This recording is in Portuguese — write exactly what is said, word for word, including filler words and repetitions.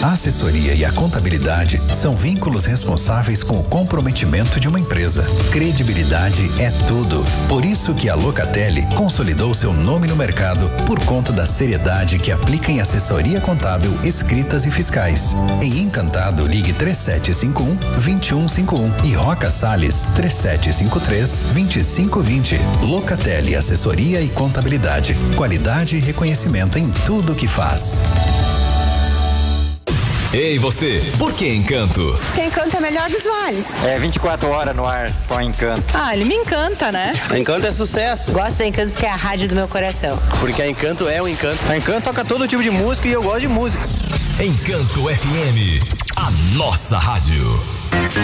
A assessoria e a contabilidade são vínculos responsáveis com o comprometimento de uma empresa. Credibilidade é tudo. Por isso que a Locatelli consolidou seu nome no mercado por conta da seriedade que aplica em assessoria contábil, escritas e fiscais. Em Encantado, ligue três sete cinco um, dois um cinco um e Roca Salles três sete cinco três, dois cinco dois zero. Locatelli Assessoria e Contabilidade. Qualidade e reconhecimento em tudo que faz. Ei, você, por que Encanto? Porque Encanto é melhor dos vales. É vinte e quatro horas no ar com Encanto. Ah, ele me encanta, né? A Encanto é sucesso. Gosto da Encanto porque é a rádio do meu coração. Porque a Encanto é um encanto. A Encanto toca todo tipo de música e eu gosto de música. Encanto F M, a nossa rádio.